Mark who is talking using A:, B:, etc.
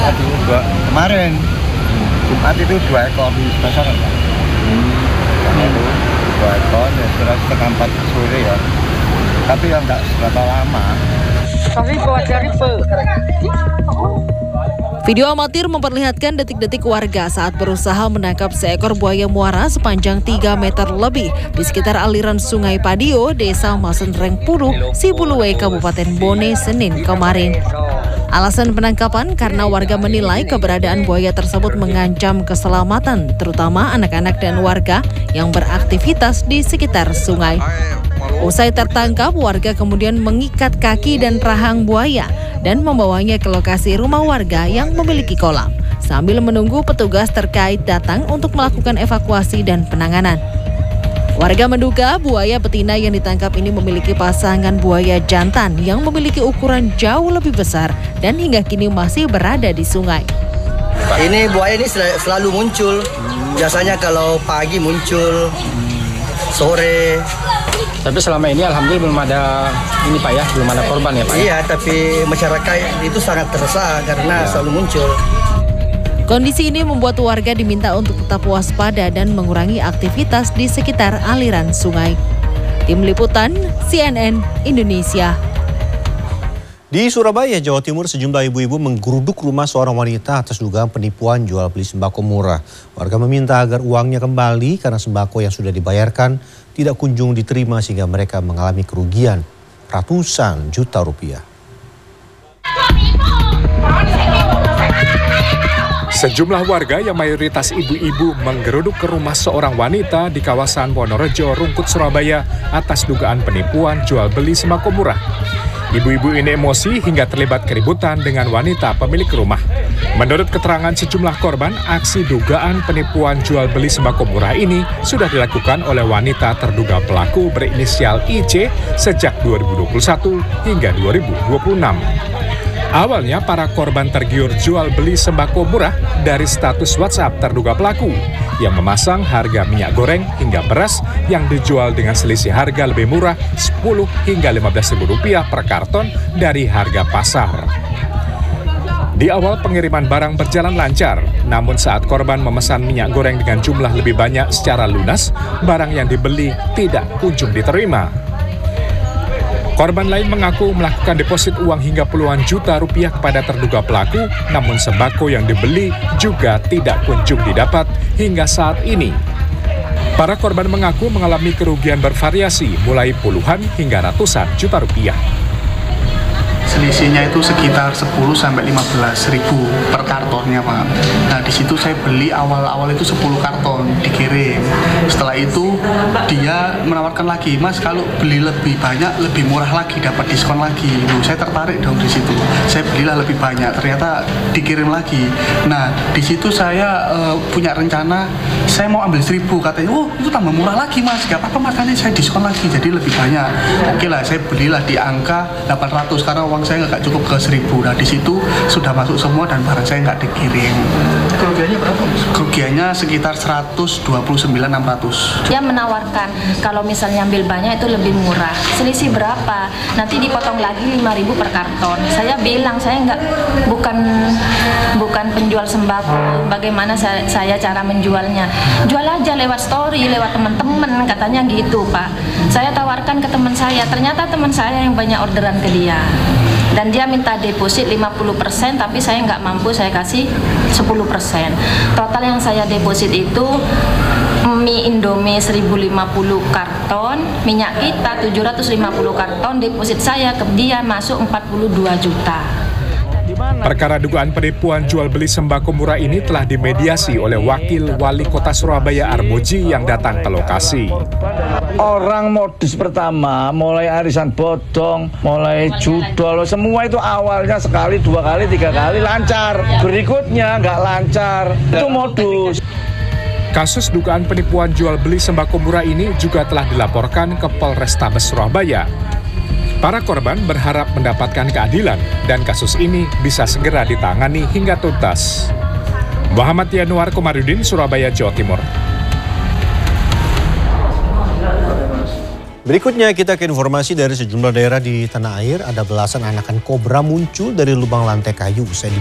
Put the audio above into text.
A: Aduh, kemarin Jumat itu 2 ekor di pasar kan? Itu 2 ekor ya sekitar setengah 4 sore ya. Tapi yang nggak seberapa lama.
B: Video amatir memperlihatkan detik-detik warga saat berusaha menangkap seekor buaya muara sepanjang 3 meter lebih di sekitar aliran Sungai Padio, Desa Masenreng Puru, Sibuluwe, Kabupaten Bone, Senin kemarin. Alasan penangkapan karena warga menilai keberadaan buaya tersebut mengancam keselamatan, terutama anak-anak dan warga yang beraktivitas di sekitar sungai. Usai tertangkap, warga kemudian mengikat kaki dan rahang buaya dan membawanya ke lokasi rumah warga yang memiliki kolam, sambil menunggu petugas terkait datang untuk melakukan evakuasi dan penanganan. Warga menduga buaya betina yang ditangkap ini memiliki pasangan buaya jantan yang memiliki ukuran jauh lebih besar dan hingga kini masih berada di sungai.
C: Ini buaya ini selalu muncul, biasanya kalau pagi muncul, sore.
D: Tapi selama ini alhamdulillah belum ada ini Pak ya, belum ada korban ya Pak?
C: Iya, tapi masyarakat itu sangat resah karena selalu muncul.
B: Kondisi ini membuat warga diminta untuk tetap waspada dan mengurangi aktivitas di sekitar aliran sungai. Tim Liputan CNN Indonesia.
E: Di Surabaya, Jawa Timur, sejumlah ibu-ibu menggeruduk rumah seorang wanita atas dugaan penipuan jual beli sembako murah. Warga meminta agar uangnya kembali karena sembako yang sudah dibayarkan tidak kunjung diterima sehingga mereka mengalami kerugian ratusan juta rupiah.
F: Sejumlah warga yang mayoritas ibu-ibu menggeruduk ke rumah seorang wanita di kawasan Wonorejo, Rungkut, Surabaya atas dugaan penipuan jual beli sembako murah. Ibu-ibu ini emosi hingga terlibat keributan dengan wanita pemilik rumah. Menurut keterangan sejumlah korban, aksi dugaan penipuan jual beli sembako murah ini sudah dilakukan oleh wanita terduga pelaku berinisial IC sejak 2021 hingga 2026. Awalnya para korban tergiur jual beli sembako murah dari status WhatsApp terduga pelaku yang memasang harga minyak goreng hingga beras yang dijual dengan selisih harga lebih murah 10 hingga 15 ribu rupiah per karton dari harga pasar. Di awal pengiriman barang berjalan lancar, namun saat korban memesan minyak goreng dengan jumlah lebih banyak secara lunas, barang yang dibeli tidak kunjung diterima. Korban lain mengaku melakukan deposit uang hingga puluhan juta rupiah kepada terduga pelaku, namun sembako yang dibeli juga tidak kunjung didapat hingga saat ini. Para korban mengaku mengalami kerugian bervariasi, mulai puluhan hingga ratusan juta rupiah.
G: Selisihnya itu sekitar 10 sampai 15 ribu per kartonnya Pak. Nah di situ saya beli awal-awal itu 10 karton dikirim. Setelah itu dia menawarkan lagi, Mas kalau beli lebih banyak lebih murah lagi, dapat diskon lagi. Saya tertarik dong di situ. Saya belilah lebih banyak, ternyata dikirim lagi. Nah di situ saya punya rencana, saya mau ambil 1000, katanya, oh itu tambah murah lagi Mas, gak apa-apa Mas, nanti saya diskon lagi jadi lebih banyak. Oke lah, saya belilah di angka 800 karena uang saya nggak cukup ke 1000. Nah di situ sudah masuk semua dan barang saya nggak dikirim.
C: Kerugiannya berapa?
G: Kerugiannya sekitar 129.600.
H: Dia menawarkan kalau misalnya ambil banyak itu lebih murah. Selisih berapa? Nanti dipotong lagi 5.000 per karton. Saya bilang saya bukan penjual sembako. Bagaimana saya cara menjualnya? Jual aja lewat story, lewat teman-teman, katanya gitu Pak. Saya tawarkan ke teman saya, ternyata teman saya yang banyak orderan ke dia. Dan dia minta deposit 50%, tapi saya nggak mampu, saya kasih 10%. Total yang saya deposit itu mie Indomie 1050 karton, minyak kita 750 karton, deposit saya ke dia masuk 42 juta.
F: Perkara dugaan penipuan jual beli sembako murah ini telah dimediasi oleh Wakil Wali Kota Surabaya Armuji yang datang ke lokasi.
I: Orang modus pertama, mulai arisan bodong, mulai judol, semua itu awalnya sekali, 2 kali, 3 kali lancar. Berikutnya nggak lancar, itu modus.
F: Kasus dugaan penipuan jual beli sembako murah ini juga telah dilaporkan ke Polrestabes Surabaya. Para korban berharap mendapatkan keadilan dan kasus ini bisa segera ditangani hingga tuntas. Muhammad Yanuar Komarudin, Surabaya, Jawa Timur.
E: Berikutnya kita ke informasi dari sejumlah daerah di tanah air. Ada belasan anakan kobra muncul dari lubang lantai kayu usai